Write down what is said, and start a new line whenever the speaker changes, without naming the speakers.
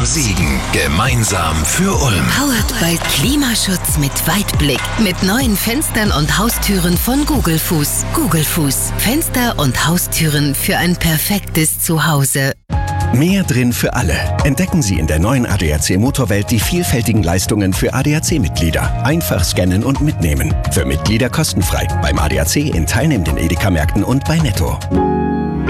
Siegen. Gemeinsam für Ulm.
Powered by Klimaschutz mit Weitblick. Mit neuen Fenstern und Haustüren von Google Fuß. Google Fuß. Fenster und Haustüren für ein perfektes Zuhause.
Mehr drin für alle. Entdecken Sie in der neuen ADAC Motorwelt die vielfältigen Leistungen für ADAC-Mitglieder. Einfach scannen und mitnehmen. Für Mitglieder kostenfrei. Beim ADAC in teilnehmenden Edeka-Märkten und bei Netto.